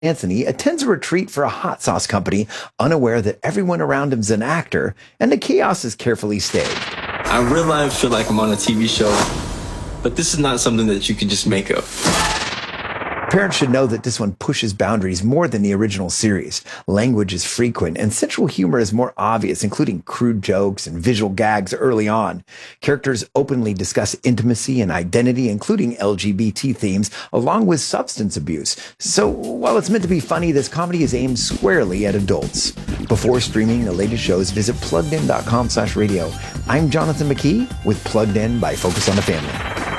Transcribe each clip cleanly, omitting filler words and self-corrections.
Anthony attends a retreat for a hot sauce company, unaware that everyone around him is an actor, and the chaos is carefully staged. I realize I feel like I'm on a TV show, but this is not something that you can just make up. Parents should know that this one pushes boundaries more than the original series. Language is frequent, and sensual humor is more obvious, including crude jokes and visual gags early on. Characters openly discuss intimacy and identity, including LGBT themes, along with substance abuse. So, while it's meant to be funny, this comedy is aimed squarely at adults. Before streaming the latest shows, visit PluggedIn.com/radio. I'm Jonathan McKee with Plugged In by Focus on the Family.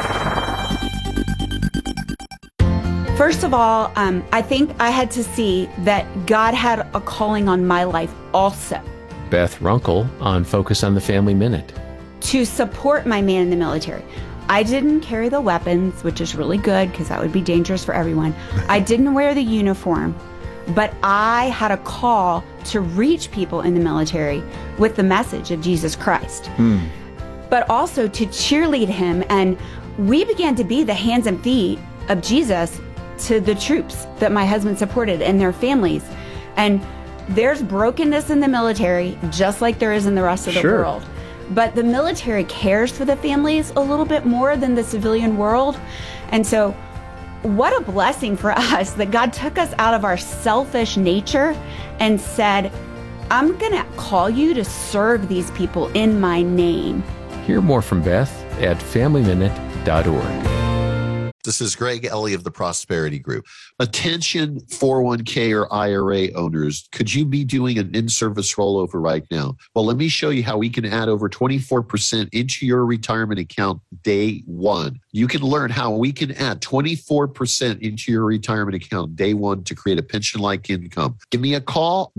First of all, I think I had to see that God had a calling on my life also. Beth Runkle on Focus on the Family Minute. To support my man in the military. I didn't carry the weapons, which is really good because that would be dangerous for everyone. I didn't wear the uniform, but I had a call to reach people in the military with the message of Jesus Christ. But also to cheerlead him. And we began to be the hands and feet of Jesus to the troops that my husband supported and their families. And there's brokenness in the military, just like there is in the rest of the world. But the military cares for the families a little bit more than the civilian world. And so what a blessing for us that God took us out of our selfish nature and said, I'm going to call you to serve these people in my name. Hear more from Beth at FamilyMinute.org. This is Greg Ellie of the Prosperity Group. Attention 401k or IRA owners, could you be doing an in-service rollover right now? Well, let me show you how we can add over 24% into your retirement account day one. You can learn how we can add 24% into your retirement account day one to create a pension-like income. Give me a call.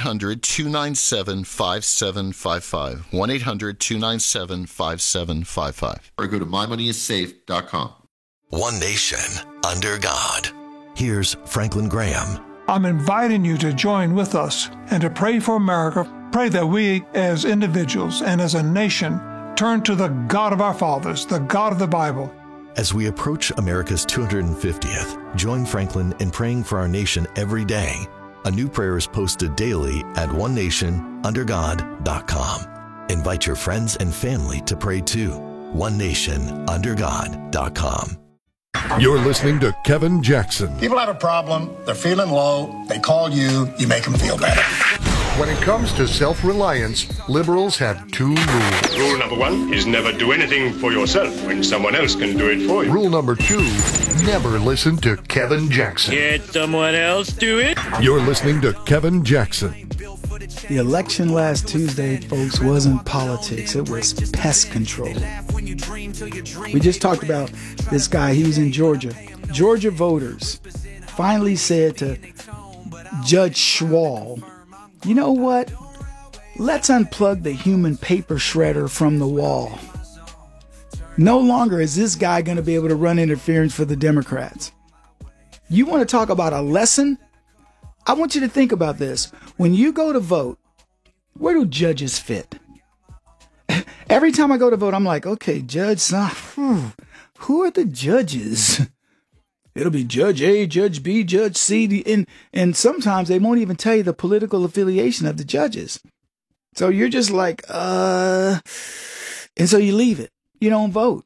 1-800-297-5755. 1-800-297-5755. Or go to mymoneyissafe.com. One nation under God. Here's Franklin Graham. I'm inviting you to join with us and to pray for America. Pray that we as individuals and as a nation turn to the God of our fathers, the God of the Bible. As we approach America's 250th, join Franklin in praying for our nation every day. A new prayer is posted daily at onenationundergod.com. Invite your friends and family to pray too. onenationundergod.com. You're listening to Kevin Jackson. People have a problem, they're feeling low, they call you, you make them feel better. When it comes to self-reliance, liberals have two rules. Rule number one is never do anything for yourself when someone else can do it for you. Rule number two, never listen to Kevin Jackson. Let someone else do it. You're listening to Kevin Jackson. The election last Tuesday, folks, wasn't politics. It was pest control. We just talked about this guy. He was in Georgia. Georgia voters finally said to Judge Schwal, you know what? Let's unplug the human paper shredder from the wall. No longer is this guy going to be able to run interference for the Democrats. You want to talk about a lesson? I want you to think about this. When you go to vote, where do judges fit? Every time I go to vote, I'm like, okay, Judge, who are the judges? It'll be Judge A, Judge B, Judge C, and sometimes they won't even tell you the political affiliation of the judges. So you're just like, and so you leave it. You don't vote.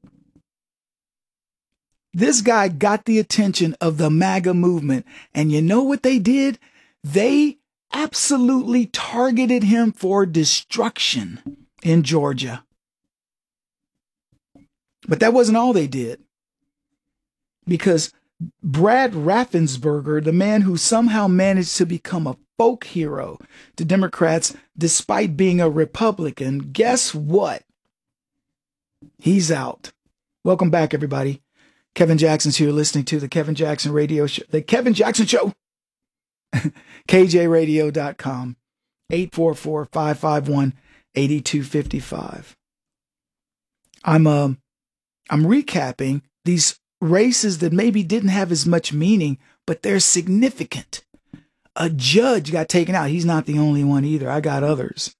This guy got the attention of the MAGA movement, and you know what they did? They absolutely targeted him for destruction in Georgia. But that wasn't all they did. Because Brad Raffensperger, the man who somehow managed to become a folk hero to Democrats despite being a Republican, guess what? He's out. Welcome back, everybody. Kevin Jackson's here listening to the Kevin Jackson Radio Show. The Kevin Jackson Show. KJRadio.com. 844-551-8255. I'm recapping these races that maybe didn't have as much meaning, but they're significant. A judge got taken out. He's not the only one either. I got others.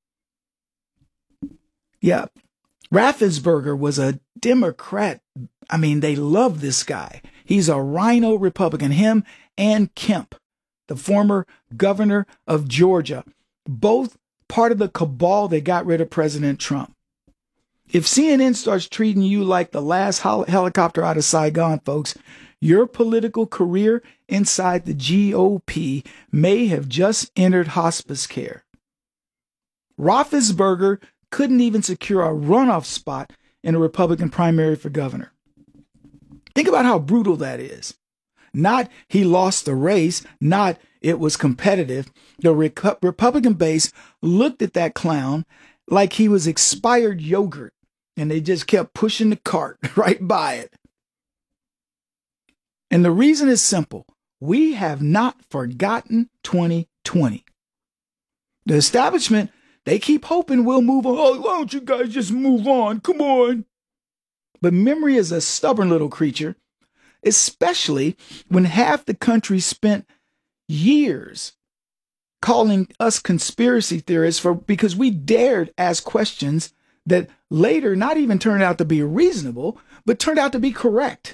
Yeah. Raffensperger was a Democrat. I mean, they love this guy. He's a rhino Republican. Him and Kemp, the former governor of Georgia, both part of the cabal that got rid of President Trump. If CNN starts treating you like the last helicopter out of Saigon, folks, your political career inside the GOP may have just entered hospice care. Roethlisberger couldn't even secure a runoff spot in a Republican primary for governor. Think about how brutal that is. Not he lost the race, not it was competitive. The Republican base looked at that clown like he was expired yogurt, and they just kept pushing the cart right by it. And the reason is simple. We have not forgotten 2020. The establishment, they keep hoping we'll move on. Oh, why don't you guys just move on? Come on. But memory is a stubborn little creature, especially when half the country spent years calling us conspiracy theorists because we dared ask questions that later not even turned out to be reasonable, but turned out to be correct.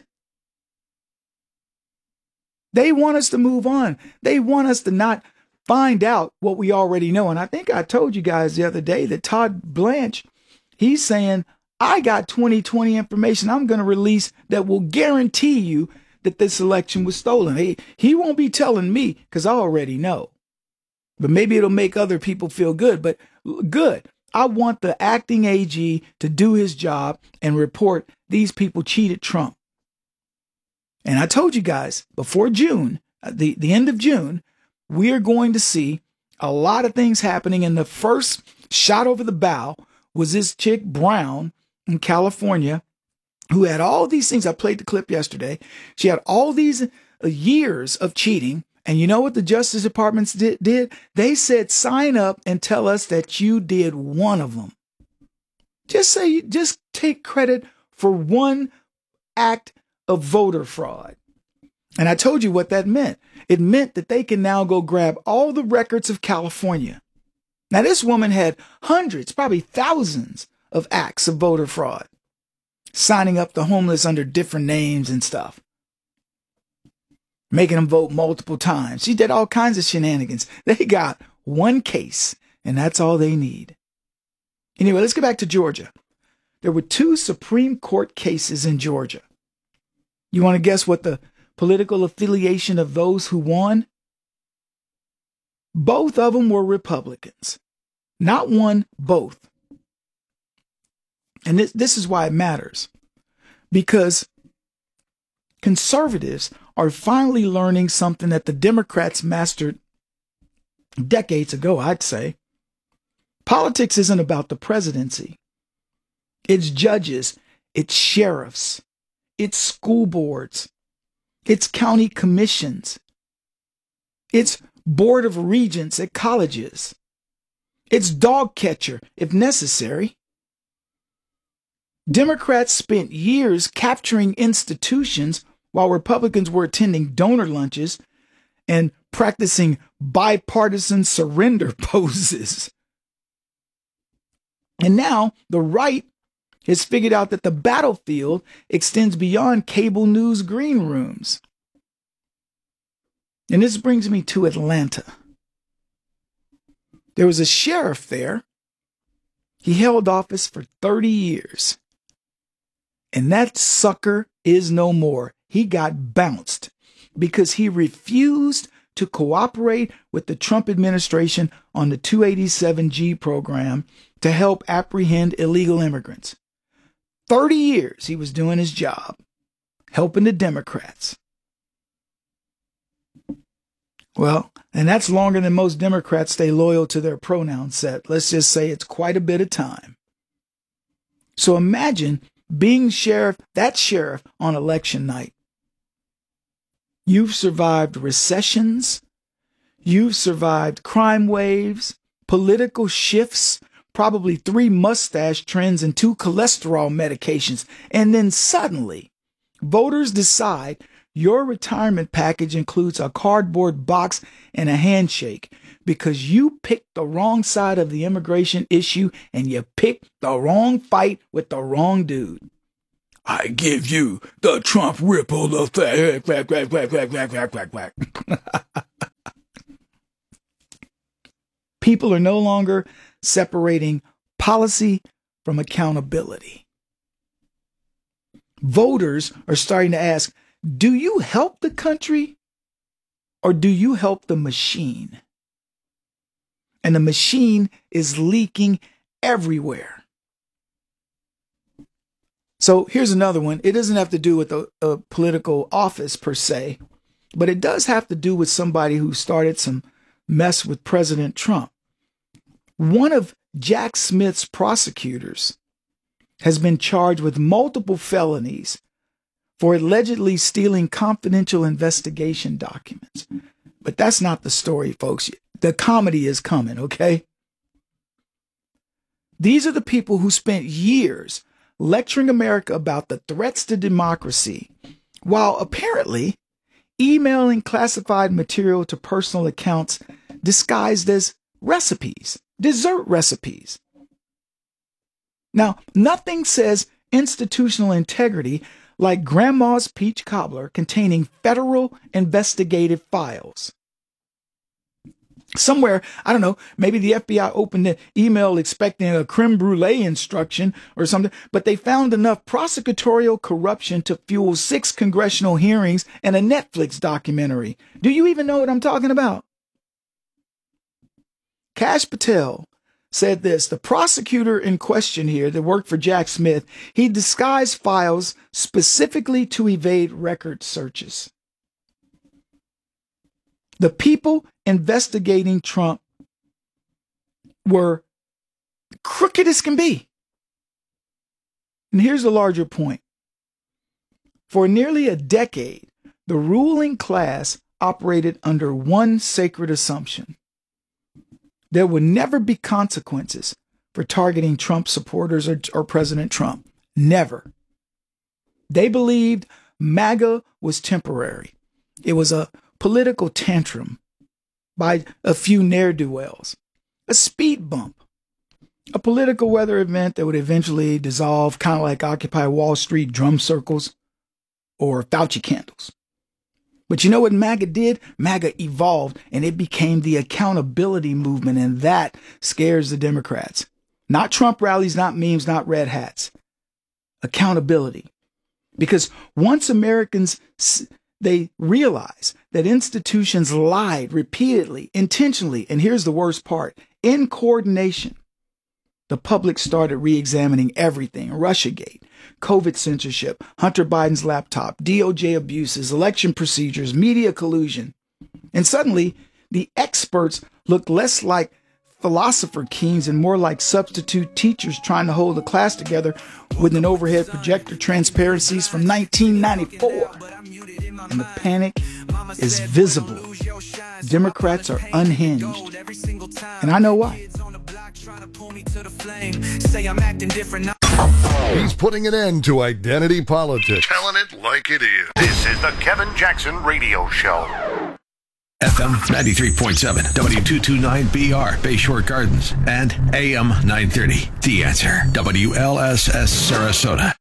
They want us to move on. They want us to not find out what we already know. And I think I told you guys the other day that Todd Blanche, he's saying, I got 2020 information I'm going to release that will guarantee you that this election was stolen. He won't be telling me because I already know. But maybe it'll make other people feel good. But good. I want the acting AG to do his job and report these people cheated Trump. And I told you guys before June, the end of June, we're going to see a lot of things happening. And the first shot over the bow was this chick Brown in California who had all these things. I played the clip yesterday. She had all these years of cheating. And you know what the Justice Department did? They said, sign up and tell us that you did one of them. Just take credit for one act of voter fraud. And I told you what that meant. It meant that they can now go grab all the records of California. Now, this woman had hundreds, probably thousands of acts of voter fraud, signing up the homeless under different names and stuff, making them vote multiple times. She did all kinds of shenanigans. They got one case, and that's all they need. Anyway, let's get back to Georgia. There were 2 Supreme Court cases in Georgia. You want to guess what the political affiliation of those who won? Both of them were Republicans. Not one, both. And this is why it matters. Because conservatives are finally learning something that the Democrats mastered decades ago, I'd say. Politics isn't about the presidency. It's judges, it's sheriffs, it's school boards, it's county commissions, it's board of regents at colleges, it's dog catcher if necessary. Democrats spent years capturing institutions while Republicans were attending donor lunches and practicing bipartisan surrender poses. And now the right has figured out that the battlefield extends beyond cable news green rooms. And this brings me to Atlanta. There was a sheriff there. He held office for 30 years. And that sucker is no more. He got bounced because he refused to cooperate with the Trump administration on the 287G program to help apprehend illegal immigrants. 30 years he was doing his job, helping the Democrats. Well, and that's longer than most Democrats stay loyal to their pronoun set. Let's just say it's quite a bit of time. So imagine being that sheriff on election night. You've survived recessions. You've survived crime waves, political shifts, probably 3 mustache trends and 2 cholesterol medications. And then suddenly, voters decide your retirement package includes a cardboard box and a handshake because you picked the wrong side of the immigration issue and you picked the wrong fight with the wrong dude. I give you the Trump ripple effect. People are no longer separating policy from accountability. Voters are starting to ask, do you help the country or do you help the machine? And the machine is leaking everywhere. So here's another one. It doesn't have to do with a political office per se, but it does have to do with somebody who started some mess with President Trump. One of Jack Smith's prosecutors has been charged with multiple felonies for allegedly stealing confidential investigation documents. But that's not the story, folks. The comedy is coming, okay? These are the people who spent years lecturing America about the threats to democracy, while apparently emailing classified material to personal accounts disguised as recipes, dessert recipes. Now, nothing says institutional integrity like Grandma's peach cobbler containing federal investigative files. Somewhere, I don't know, maybe the FBI opened the email expecting a creme brulee instruction or something, but they found enough prosecutorial corruption to fuel 6 congressional hearings and a Netflix documentary. Do you even know what I'm talking about? Kash Patel said this: the prosecutor in question here that worked for Jack Smith, he disguised files specifically to evade record searches. The people investigating Trump were crooked as can be. And here's the larger point. For nearly a decade, the ruling class operated under one sacred assumption: there would never be consequences for targeting Trump supporters or President Trump. Never. They believed MAGA was temporary. It was a political tantrum by a few ne'er-do-wells, a speed bump, a political weather event that would eventually dissolve, kind of like Occupy Wall Street drum circles or Fauci candles. But you know what MAGA did? MAGA evolved and it became the accountability movement, and that scares the Democrats. Not Trump rallies, not memes, not red hats. Accountability. Because once Americans, they realize that institutions lied repeatedly, intentionally, and here's the worst part, in coordination, the public started re-examining everything: Russiagate, COVID censorship, Hunter Biden's laptop, DOJ abuses, election procedures, media collusion. And suddenly, the experts looked less like philosopher kings and more like substitute teachers trying to hold a class together with an overhead projector transparencies from 1994. And the panic is visible. Democrats are unhinged. And I know why. He's putting an end to identity politics. Telling it like it is. This is the Kevin Jackson Radio Show. FM 93.7, W229BR, Bayshore Gardens, and AM 930. The Answer, WLSS Sarasota.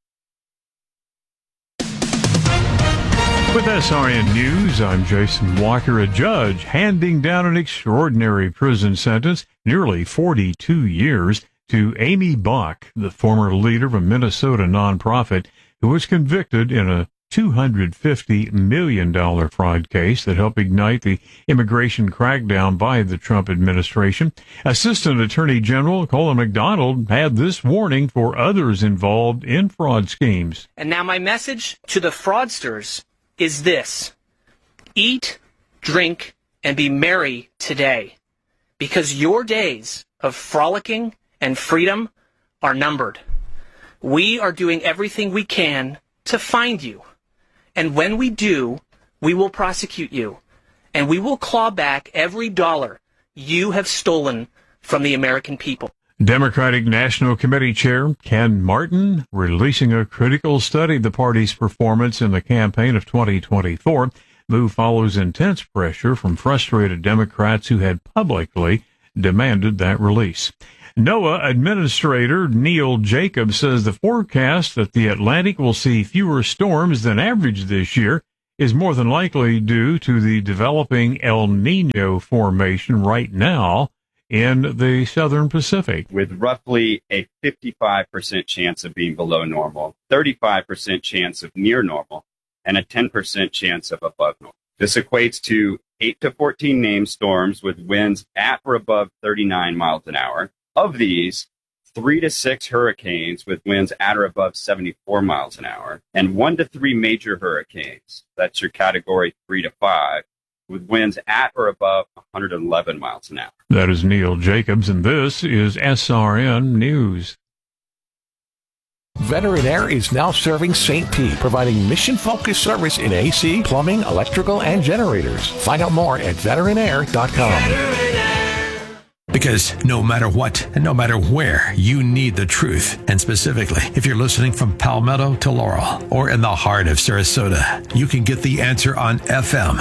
With SRN News, I'm Jason Walker. A judge handing down an extraordinary prison sentence, nearly 42 years, to Amy Bach, the former leader of a Minnesota nonprofit who was convicted in a $250 million fraud case that helped ignite the immigration crackdown by the Trump administration. Assistant Attorney General Colin McDonald had this warning for others involved in fraud schemes. And now my message to the fraudsters is this: eat, drink, and be merry today, because your days of frolicking and freedom are numbered. We are doing everything we can to find you. And when we do, we will prosecute you, and we will claw back every dollar you have stolen from the American people. Democratic National Committee Chair Ken Martin releasing a critical study of the party's performance in the campaign of 2024. Move follows intense pressure from frustrated Democrats who had publicly demanded that release. NOAA Administrator Neil Jacobs says the forecast that the Atlantic will see fewer storms than average this year is more than likely due to the developing El Nino formation right now in the southern Pacific. With roughly a 55% chance of being below normal, 35% chance of near normal, and a 10% chance of above normal. This equates to 8 to 14 named storms with winds at or above 39 miles an hour. Of these, 3 to 6 hurricanes with winds at or above 74 miles an hour, and 1 to 3 major hurricanes. That's your category 3 to 5, with winds at or above 111 miles an hour. That is Neil Jacobs, and this is SRN News. Veteran Air is now serving St. Pete, providing mission-focused service in AC, plumbing, electrical, and generators. Find out more at veteranair.com. Because no matter what and no matter where, you need the truth. And specifically, if you're listening from Palmetto to Laurel or in the heart of Sarasota, you can get the answer on FM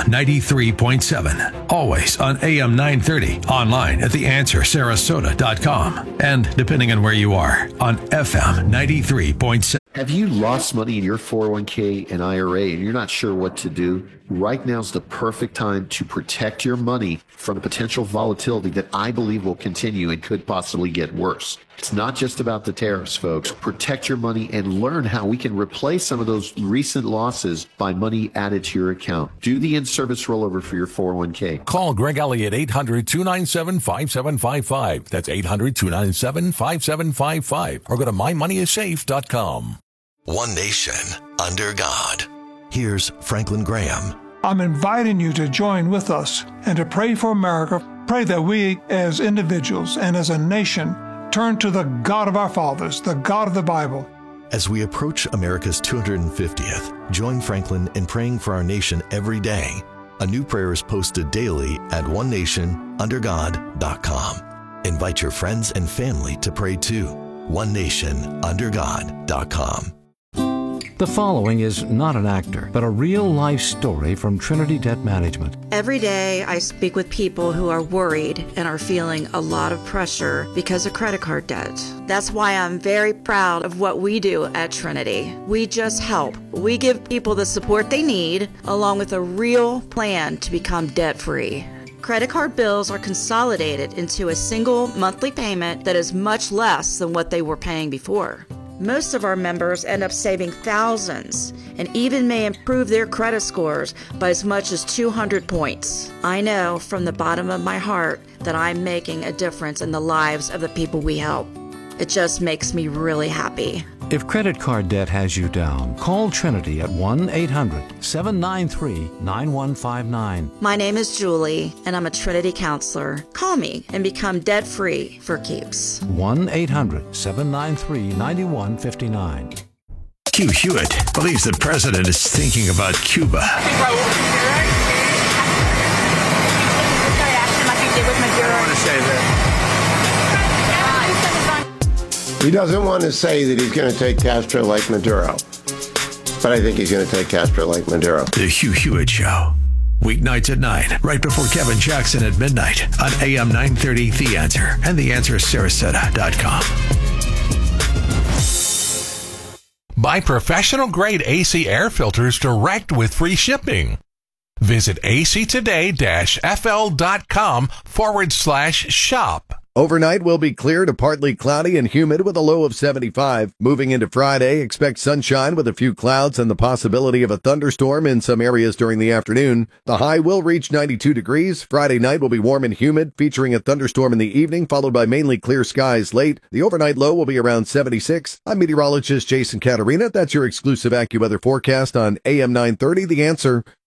93.7. Always on AM 930. Online at theanswersarasota.com. And depending on where you are, on FM 93.7. Have you lost money in your 401k and IRA and you're not sure what to do? Right now is the perfect time to protect your money from the potential volatility that I believe will continue and could possibly get worse. It's not just about the tariffs, folks. Protect your money and learn how we can replace some of those recent losses by money added to your account. Do the in-service rollover for your 401k. Call Greg Elliott 800-297-5755. That's 800-297-5755. Or go to mymoneyissafe.com. One nation under God. Here's Franklin Graham. I'm inviting you to join with us and to pray for America. Pray that we as individuals and as a nation turn to the God of our fathers, the God of the Bible. As we approach America's 250th, join Franklin in praying for our nation every day. A new prayer is posted daily at onenationundergod.com. Invite your friends and family to pray too. onenationundergod.com. The following is not an actor, but a real-life story from Trinity Debt Management. Every day I speak with people who are worried and are feeling a lot of pressure because of credit card debt. That's why I'm very proud of what we do at Trinity. We just help. We give people the support they need, along with a real plan to become debt-free. Credit card bills are consolidated into a single monthly payment that is much less than what they were paying before. Most of our members end up saving thousands and even may improve their credit scores by as much as 200 points. I know from the bottom of my heart that I'm making a difference in the lives of the people we help. It just makes me really happy. If credit card debt has you down, call Trinity at 1-800-793-9159. My name is Julie, and I'm a Trinity counselor. Call me and become debt-free for keeps. 1-800-793-9159. Q Hewitt believes the president is thinking about Cuba. He doesn't want to say that he's going to take Castro like Maduro, but I think he's going to take Castro like Maduro. The Hugh Hewitt Show. Weeknights at 9, right before Kevin Jackson at midnight on AM 930 The Answer and theanswersarasota.com. Buy professional-grade AC air filters direct with free shipping. Visit actoday-fl.com/shop. Overnight will be clear to partly cloudy and humid with a low of 75. Moving into Friday, expect sunshine with a few clouds and the possibility of a thunderstorm in some areas during the afternoon. The high will reach 92 degrees. Friday night will be warm and humid, featuring a thunderstorm in the evening, followed by mainly clear skies late. The overnight low will be around 76. I'm meteorologist Jason Caterina. That's your exclusive AccuWeather forecast on AM 930, The Answer.